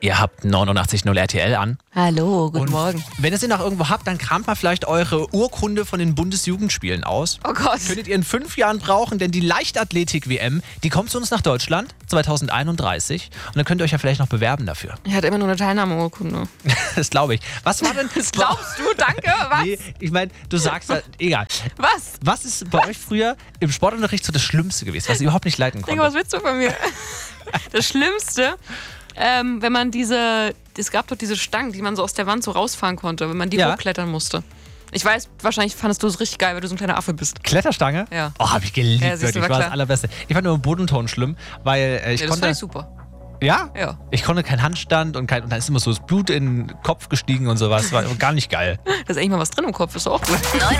Ihr habt 89.0 RTL an. Hallo, guten Und Morgen. wenn ihr sie noch irgendwo habt, dann kramt mal vielleicht eure Urkunde von den Bundesjugendspielen aus. Oh Gott. Könntet ihr in 5 Jahren brauchen, denn die Leichtathletik-WM, die kommt zu uns nach Deutschland 2031. Und dann könnt ihr euch ja vielleicht noch bewerben dafür. Ich hatte immer nur eine Teilnahmeurkunde. Das glaube ich. Was war denn... Das glaubst du? Danke. Was? Nee, ich meine, du sagst halt, egal. Was? Was ist bei euch früher im Sportunterricht so das Schlimmste gewesen, was ihr überhaupt nicht leiten Digga, konntet? was willst du von mir? Das Schlimmste, wenn man es gab doch diese Stangen, die man so aus der Wand so rausfahren konnte, wenn man die hochklettern musste. Ich weiß, wahrscheinlich fandest du es richtig geil, weil du so ein kleiner Affe bist. Kletterstange? Ja. Oh, hab ich geliebt, Ja, siehst du, wirklich. war War das klar. Allerbeste. Ich fand nur Bodenton schlimm, weil ich Ja, das konnte... fand ich super. Ja? Ja. Ich konnte keinen Handstand und dann ist immer so das Blut in den Kopf gestiegen und sowas. War gar nicht geil. Da ist eigentlich mal was drin im Kopf, ist doch auch gut.